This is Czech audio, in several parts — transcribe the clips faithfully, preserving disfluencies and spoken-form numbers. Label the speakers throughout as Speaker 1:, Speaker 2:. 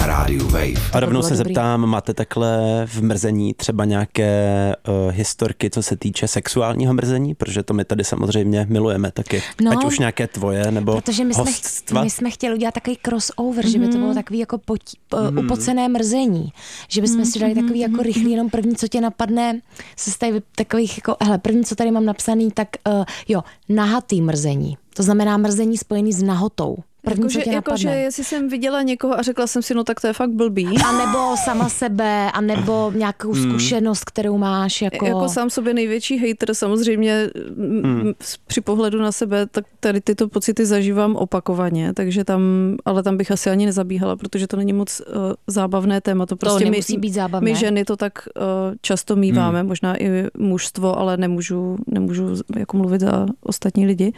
Speaker 1: rádiu Wave.
Speaker 2: A rovnou se dobrý. Zeptám, máte takhle v mrzení třeba nějaké uh, historky, co se týče sexuálního mrzení? Protože to my tady samozřejmě milujeme taky. No, ať už nějaké tvoje, nebo
Speaker 3: protože my
Speaker 2: hoststva.
Speaker 3: Jsme, my jsme chtěli udělat takový crossover, mm-hmm. že by to bylo takový jako potí, mm-hmm. upocené mrzení. Že bychom mm-hmm. si dali takový jako rychlý, jenom první, co tě napadne, se staví takových jako, hele, první, co tady mám napsaný, tak uh, jo, nahatý mrzení. To znamená mrzení spojený s nahotou. První,
Speaker 4: jako,
Speaker 3: co tě
Speaker 4: jako, že jestli jsem viděla někoho a řekla jsem si, no tak to je fakt blbý.
Speaker 3: A nebo sama sebe, a nebo nějakou zkušenost, kterou máš. Jako...
Speaker 4: jako sám sobě největší hejter, samozřejmě hmm. při pohledu na sebe, tak tady tyto pocity zažívám opakovaně, takže tam, ale tam bych asi ani nezabíhala, protože to není moc uh, zábavné téma. To, prostě
Speaker 3: to nemusí
Speaker 4: my,
Speaker 3: být zábavné.
Speaker 4: My ženy to tak uh, často míváme, hmm. možná i mužstvo, ale nemůžu, nemůžu jako mluvit za ostatní lidi.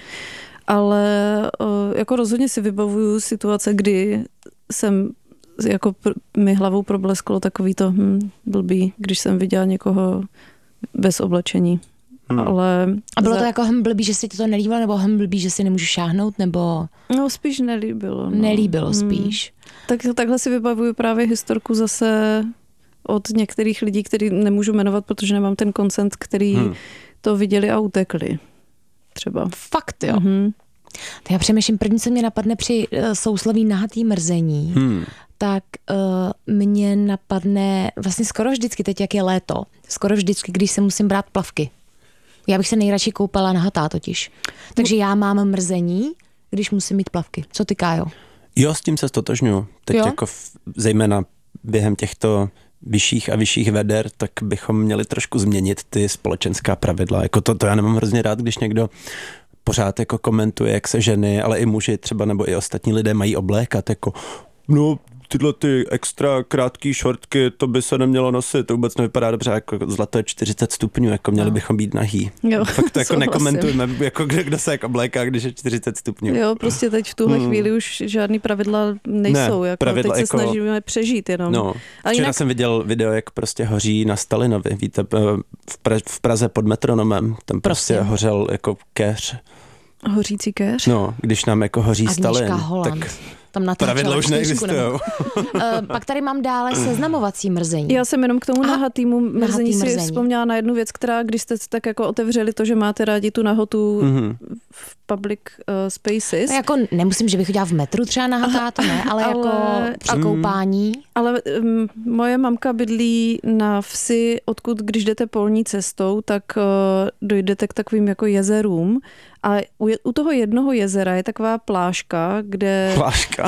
Speaker 4: Ale jako rozhodně si vybavuju situace, kdy jsem jako pr- mi hlavou problesklo takový to hm, blbý, když jsem viděla někoho bez oblečení. Hmm. Ale
Speaker 3: a bylo
Speaker 4: za...
Speaker 3: to jako hm blbý, že si ti to nelíbilo, nebo hm blbý, že si nemůžu šáhnout, nebo...
Speaker 4: No spíš nelíbilo. No.
Speaker 3: Nelíbilo spíš.
Speaker 4: Hmm. Tak, takhle si vybavuju právě historku zase od některých lidí, který nemůžu jmenovat, protože nemám ten koncent, který hmm. to viděli a utekli. Třeba.
Speaker 3: Fakt, jo. Mm-hmm. Tak já přemýšlím, první, co mě napadne při uh, sousloví nahatý mrzení, hmm. tak uh, mě napadne vlastně skoro vždycky, teď jak je léto, skoro vždycky, když se musím brát plavky. Já bych se nejradši koupala nahatá totiž. Takže já mám mrzení, když musím mít plavky. Co ty, Kájo?
Speaker 2: Jo, s tím se stotožňuji. Teď jo? jako v, zejména během těchto vyšších a vyšších veder, tak bychom měli trošku změnit ty společenská pravidla. Jako to, to já nemám hrozně rád, když někdo pořád jako komentuje, jak se ženy, ale i muži třeba, nebo i ostatní lidé mají oblékat, jako no, tyhle ty extra krátké šortky, to by se nemělo nosit, to vůbec nevypadá dobře, jako zlato je čtyřicet stupňů, jako měli no. bychom být nahý. Jo, fakt to jako nekomentujeme, jako kdo, kdo se jak obléká, když je čtyřicet stupňů.
Speaker 4: Jo, prostě teď v tuhle hmm. chvíli už žádný pravidla nejsou, ne, jako pravidla, teď se jako, snažíme přežít jenom.
Speaker 2: No, včera jinak... jsem viděl video, jak prostě hoří na Stalinovi, víte, v, pra, v Praze pod Metronomem, tam prostě, prostě hořel jako keř.
Speaker 4: Hořící keř?
Speaker 2: No, když nám jako hoří Stalin, tak...
Speaker 3: Tam
Speaker 2: pravidla už neexistujou.
Speaker 3: uh, pak tady mám dále seznamovací mrzení.
Speaker 4: Já jsem jenom k tomu nahatýmu mrzení si vzpomněla na jednu věc, která, když jste tak jako otevřeli to, že máte rádi tu nahotu mm-hmm. v public uh, spaces.
Speaker 3: A jako nemusím, že bych chodila v metru třeba nahatá, to ne, ale, ale jako při koupání.
Speaker 4: Ale um, moje mamka bydlí na vsi, odkud když jdete polní cestou, tak uh, dojdete k takovým jako jezerům. A u, u toho jednoho jezera je taková pláška, kde...
Speaker 2: Pláška?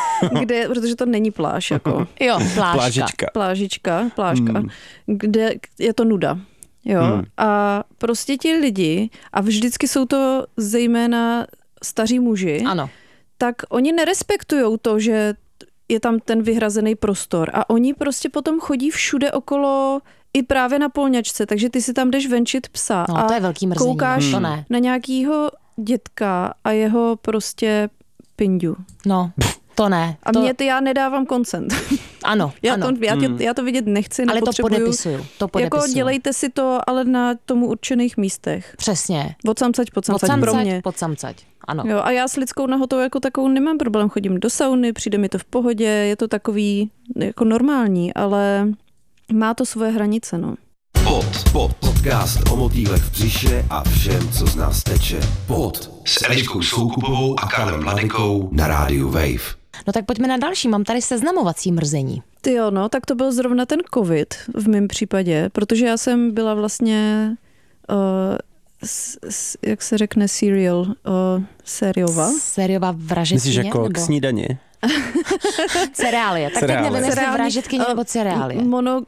Speaker 4: kde, protože to není pláž, jako.
Speaker 3: Jo, pláška.
Speaker 2: Plážička.
Speaker 4: Plážička, pláška, hmm. kde je to nuda. Jo. Hmm. A prostě ti lidi, a vždycky jsou to zejména staří muži,
Speaker 3: ano.
Speaker 4: tak oni nerespektujou to, že je tam ten vyhrazený prostor. A oni prostě potom chodí všude okolo i právě na polňačce, takže ty si tam jdeš venčit psa
Speaker 3: no,
Speaker 4: a
Speaker 3: to je velký mrzení,
Speaker 4: koukáš
Speaker 3: to ne.
Speaker 4: na nějakýho dětka a jeho prostě pindu.
Speaker 3: No, to ne.
Speaker 4: A
Speaker 3: to...
Speaker 4: mě ty já nedávám koncent.
Speaker 3: Ano,
Speaker 4: já,
Speaker 3: ano.
Speaker 4: To, já, tě, já to vidět nechci,
Speaker 3: ale
Speaker 4: nepotřebuju.
Speaker 3: to podepisuju, to podepisuju.
Speaker 4: Jako dělejte si to, ale na tomu určených místech.
Speaker 3: Přesně.
Speaker 4: Od samcať, pod samcať, pro mě.
Speaker 3: Pod samcať, ano.
Speaker 4: Jo, a já s lidskou nahotou jako takovou nemám problém, chodím do sauny, přijde mi to v pohodě, je to takový jako normální, ale má to svoje hranice, no.
Speaker 1: Pod, pod, podcast o motýlech v břiše a všem, co z nás teče. Pod s Eliškou Soukupovou a Karlem Mladenkou na rádiu Wave.
Speaker 3: No tak pojďme na další, mám tady seznamovací mrzení.
Speaker 4: Ty jo, no, tak to byl zrovna ten covid v mém případě, protože já jsem byla vlastně, uh, s, s, jak se řekne, serial, uh, sériová.
Speaker 3: Sériová vražetkyně?
Speaker 2: Myslíš jako
Speaker 3: nebo?
Speaker 2: K snídani?
Speaker 3: Cereálie. Tak teď nevím, jestli vražetkyně nebo cereálie.
Speaker 4: Mono,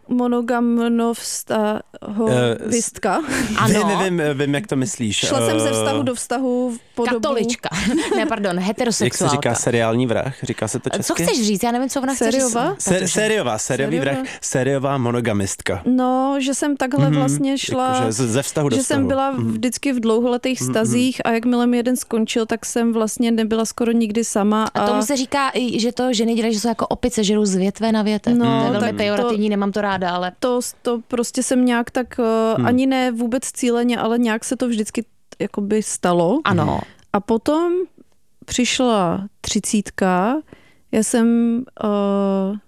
Speaker 4: monogamnovstahovistka.
Speaker 2: Uh, ano. Nevím, vím, jak to myslíš.
Speaker 4: Šla uh, jsem ze vztahu do vztahu po
Speaker 3: katolička. Dobu... ne, pardon, heterosexuálka.
Speaker 2: Jak se říká seriální vrah? Říká se to česky?
Speaker 3: Co chceš říct? Já nevím, co ona chce
Speaker 4: Sériová?
Speaker 3: říct.
Speaker 2: Se, sériová, sériový vrah. Sériová monogamistka.
Speaker 4: No, že jsem takhle mm-hmm. vlastně šla...
Speaker 2: Jako, že ze vztahu do
Speaker 4: že
Speaker 2: vztahu.
Speaker 4: jsem byla mm-hmm. vždycky v dlouholetých vztazích mm-hmm. a jakmile mi jeden skončil, tak jsem vlastně nebyla skoro nikdy sama. A,
Speaker 3: a tomu se říká, že to ženy dělají, že jsou jako opice, žerou z větve na větev. No, to je velmi pejorativní, to, nemám to ráda, ale...
Speaker 4: To, to prostě jsem nějak tak, hmm. ani ne vůbec cíleně, ale nějak se to vždycky jakoby stalo.
Speaker 3: Ano.
Speaker 4: A potom přišla třicítka, já jsem uh,